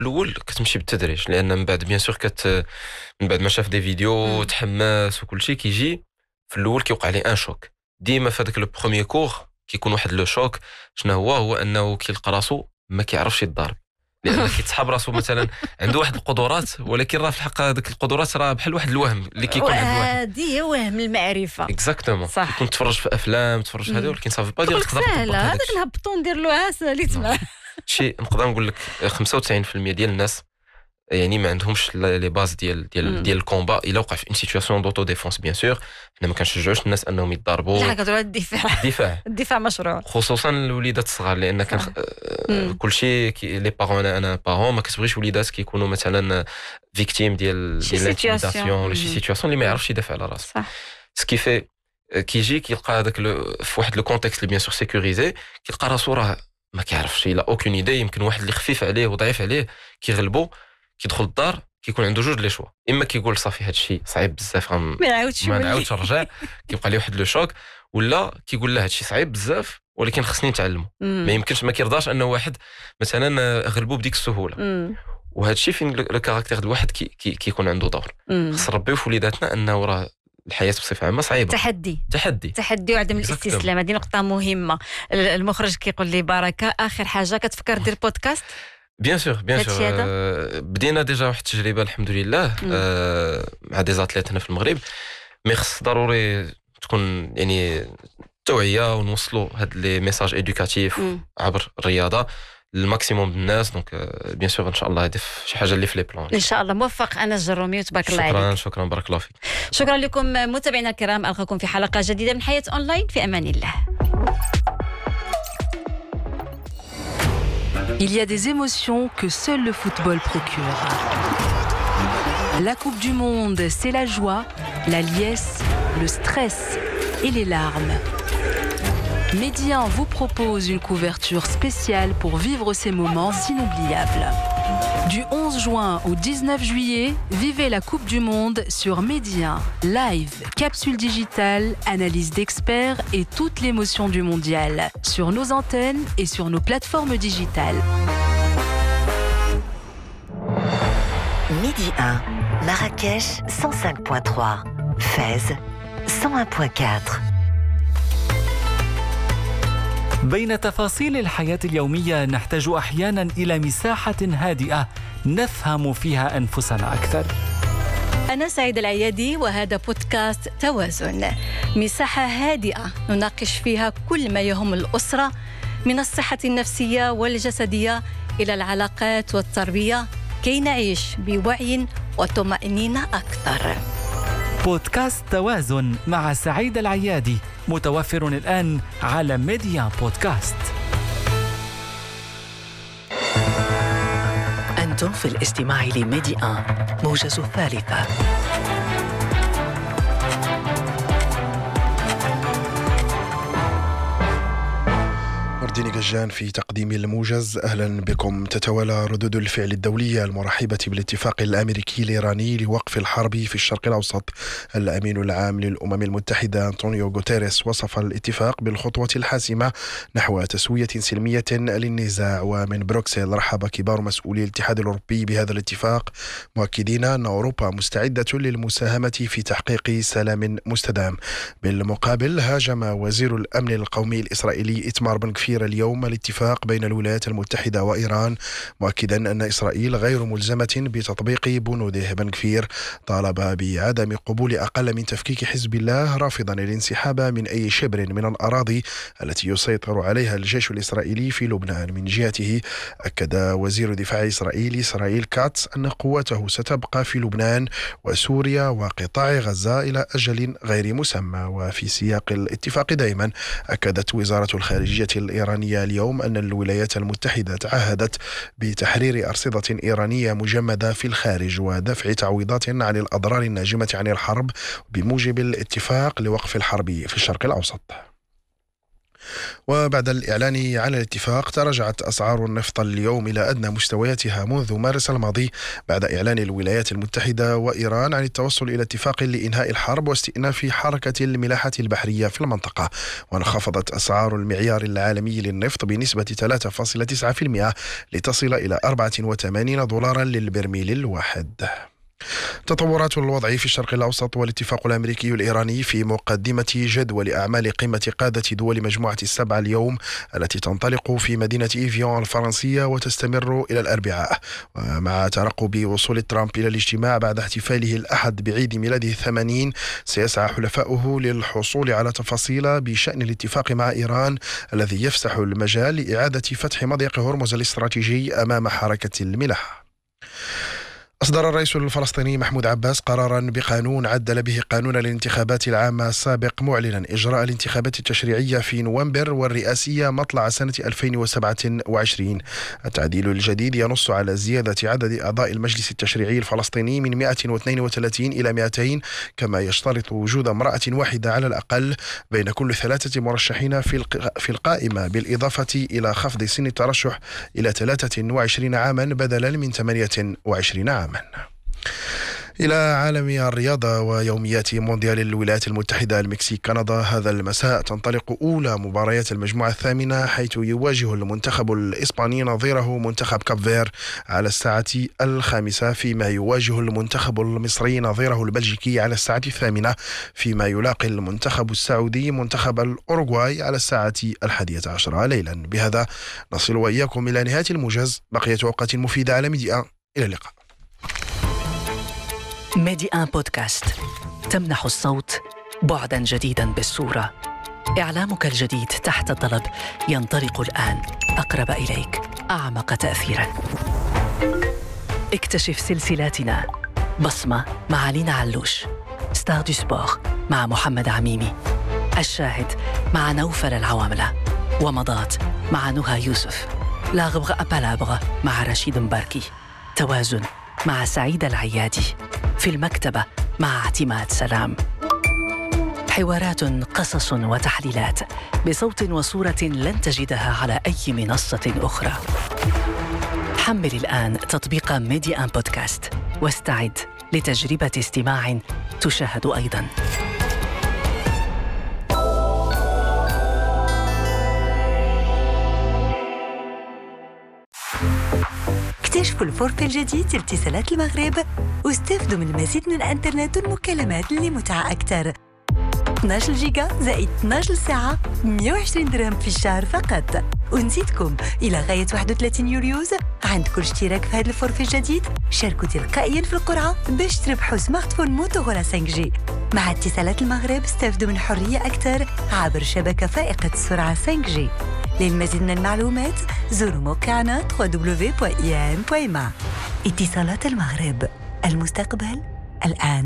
الاول كتمشي بالتدريج، لان من بعد بيان سور من بعد ما شاف دي فيديو تحمس وكل شيء كيجي في الاول كيوقع ليه ان شوك. ديما في هذاك لو بروميير كور كيكون واحد لو شوك. شنو هو انه كيلقى راسو ما كيعرفش يتضارب، لان كيتسحب راسو مثلا عنده واحد القدرات، ولكن راه في الحق هذيك القدرات راه بحال واحد الوهم اللي كيكون عند واحد. هذه هي وهم المعرفه. اكزاكتومون. كيكون تفرج في افلام، تفرج هذا، ولكن صافي با دير تقدر تطبق هذاك نهبطوا ندير له عسل يتبع. شي نقدر نقول لك 95% ديال الناس يعني ما عندهمش لي باز ديال الكومبا. الا وقع في ان سيتوياسيون دوتو ديفونس بيان سور حنا ما كنشجعوش الناس انهم يتضاربوا. لا كنهضروا على الدفاع مشروع، خصوصا الوليدات الصغار، لان كل شيء لي بارون انا بارون ما كتبغيش وليدات كيكونوا مثلا فيكتيم ديال الانتيميداسيون ولا شي سيتوياسيون اللي ما يعرفش يدافع على راسه. صح. سكيفي كيجي كيلقى هذاك في واحد لو كونتكست اللي بيان سور سيكوريزي، كيلقى راسو راه ما كيعرفش، الا اوكين ايدي. يمكن واحد اللي خفيف عليه وضعيف عليه كيغلبو، كيدخل الدار كيكون عنده جوج لي شوا. اما كيقول صافي هذا الشيء صعيب بزاف ما نعاودش نرجع، كيبقى ليه واحد لو شوك، ولا كيقول له هذا الشيء صعيب بزاف ولكن خصني نتعلمه. ما يمكنش، ما كيرضاش انه واحد مثلا غلبو بديك السهوله. وهذا الشيء فين لو كاركتير د الواحد كيكون عنده دور. خص نربيو في وليداتنا انه راه الحياه بصفه عامه صعيبه. تحدي وعدم الاستسلام. هذه نقطه مهمه. المخرج كيقول لي بركه اخر حاجه كتفكر دير بودكاست؟ بيان سور بدينا ديجا واحد التجربه الحمد لله مع دي زاتليت هنا في المغرب. مي خص ضروري تكون يعني توعيه ونوصلوا هاد لي ميساج ادوكاتيف عبر الرياضه الماكسيموم بالناس. دونك بيان سور ان شاء الله هذه شي حاجه اللي في لي بلان. ان شاء الله موفق انس جرومي وتبارك الله عليك. شكرا بارك الله فيك. شكرا لكم متابعينا الكرام، القاكم في حلقه جديده من حياه اونلاين. في امان الله. Il y a des émotions que seul le football procure. La Coupe du Monde, c'est la joie, la liesse, le stress et les larmes. Média vous propose une couverture spéciale pour vivre ces moments inoubliables. Du 11 juin au 19 juillet, vivez la Coupe du Monde sur Média, live, capsule digitale, analyse d'experts et toute l'émotion du mondial sur nos antennes et sur nos plateformes digitales. Midi 1, Marrakech 105.3, Fès 101.4. بين تفاصيل الحياة اليومية نحتاج أحيانا إلى مساحة هادئة نفهم فيها أنفسنا أكثر. أنا سعيد العيادي وهذا بودكاست توازن، مساحة هادئة نناقش فيها كل ما يهم الأسرة، من الصحة النفسية والجسدية إلى العلاقات والتربية، كي نعيش بوعي وطمأنينة أكثر. بودكاست توازن مع سعيد العيادي متوفر الآن على ميديا بودكاست. أنتم في الاستماع لميديا موجز الثالثة. مرديني قجان في تقديم الموجز. أهلا بكم. تتوالى ردود الفعل الدولية المرحبة بالاتفاق الأمريكي الإيراني لوقف الحرب في الشرق الأوسط. الأمين العام للأمم المتحدة أنطونيو غوتيريس وصف الاتفاق بالخطوة الحاسمة نحو تسوية سلمية للنزاع. ومن بروكسل رحب كبار مسؤولي الاتحاد الأوروبي بهذا الاتفاق، مؤكدين أن أوروبا مستعدة للمساهمة في تحقيق سلام مستدام. بالمقابل هاجم وزير الأمن القومي الإسرائيلي إتمار بن غفير اليوم الاتفاق بين الولايات المتحدة وإيران، مؤكدا أن إسرائيل غير ملزمة بتطبيق بنوده. بن غفير طالب بعدم قبول أقل من تفكيك حزب الله، رافضا الانسحاب من أي شبر من الأراضي التي يسيطر عليها الجيش الإسرائيلي في لبنان. من جهته أكد وزير دفاع إسرائيل كاتس أن قواته ستبقى في لبنان وسوريا وقطاع غزة إلى أجل غير مسمى. وفي سياق الاتفاق دائما أكدت وزارة الخارجية الإيرانية اليوم أن الولايات المتحدة تعهدت بتحرير أرصدة إيرانية مجمدة في الخارج ودفع تعويضات عن الأضرار الناجمة عن الحرب بموجب الاتفاق لوقف الحرب في الشرق الأوسط. وبعد الإعلان على الاتفاق تراجعت أسعار النفط اليوم إلى أدنى مستوياتها منذ مارس الماضي بعد إعلان الولايات المتحدة وإيران عن التوصل إلى اتفاق لإنهاء الحرب واستئناف حركة الملاحة البحرية في المنطقة. وانخفضت أسعار المعيار العالمي للنفط بنسبة 3.9% لتصل إلى $84 للبرميل الواحد. تطورات الوضع في الشرق الأوسط والاتفاق الأمريكي الإيراني في مقدمة جدول أعمال قمة قادة دول مجموعة السبعة اليوم التي تنطلق في مدينة إيفيون الفرنسية وتستمر إلى الأربعاء. ومع ترقب وصول ترامب إلى الاجتماع بعد احتفاله الأحد بعيد ميلاده 80 سيسعى حلفاؤه للحصول على تفاصيل بشأن الاتفاق مع إيران الذي يفسح المجال لإعادة فتح مضيق هرمز الاستراتيجي أمام حركة الملاحة. أصدر الرئيس الفلسطيني محمود عباس قراراً بقانون عدل به قانون الانتخابات العامة السابق معلناً إجراء الانتخابات التشريعية في نوفمبر والرئاسية مطلع سنة 2027. التعديل الجديد ينص على زيادة عدد أعضاء المجلس التشريعي الفلسطيني من 132 إلى 200، كما يشترط وجود امرأة واحدة على الأقل بين كل 3 مرشحين في القائمة، بالإضافة إلى خفض سن الترشح إلى 23 عاماً بدلاً من 28 عاماً. إلى عالم الرياضة ويوميات مونديال الولايات المتحدة المكسيك كندا. هذا المساء تنطلق أولى مباريات المجموعة الثامنة، حيث يواجه المنتخب الإسباني نظيره منتخب كاب فير على الساعة 5، فيما يواجه المنتخب المصري نظيره البلجيكي على الساعة 8، فيما يلاقي المنتخب السعودي منتخب الأوروغواي على الساعة 11 ليلا. بهذا نصل وإياكم إلى نهاية الموجز. بقية أوقات مفيدة على ميديا. إلى اللقاء. ميدي آن بودكاست تمنح الصوت بعداً جديداً بالصورة. إعلامك الجديد تحت الطلب ينطلق الآن أقرب إليك، أعمق تأثيراً. اكتشف سلسلاتنا: بصمة مع لينا علوش، ستار دو سبور مع محمد عميمي، الشاهد مع نوفل العواملة، ومضات مع نهى يوسف، لا غبغة أبالابغة مع رشيد مباركي، توازن مع سعيد العيادي، في المكتبة مع اعتماد سلام. حوارات، قصص وتحليلات بصوت وصورة لن تجدها على أي منصة أخرى. حمل الآن تطبيق ميدي آن بودكاست واستعد لتجربة استماع تشاهد أيضاً. اكتشفوا الفورفي الجديد اتصالات المغرب واستفدوا من المزيد من الانترنت والمكالمات لمتعة أكثر. 12 جيجا زائد 12 ساعة 120 درهم في الشهر فقط. ونزيدكم إلى غاية 31 يوليوز عند كل اشتراك في هذا الفورفي الجديد شاركوا تلقائيا في القرعة باش تربحوا سمارت فون موتورولا 5G. مع اتصالات المغرب استفدوا من حرية أكثر عبر شبكة فائقة السرعة 5G. للمزيد من المعلومات زوروا موقعنا www.iam.ma. اتصالات المغرب، المستقبل الآن.